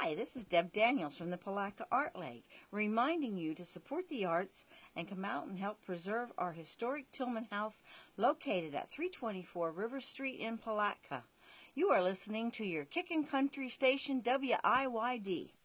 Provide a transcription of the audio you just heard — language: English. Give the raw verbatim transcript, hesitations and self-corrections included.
Hi, this is Deb Daniels from the Palatka Art League, reminding you to support the arts and come out and help preserve our historic Tillman House located at three twenty-four River Street in Palatka. You are listening to your Kickin' Country station, W I Y D.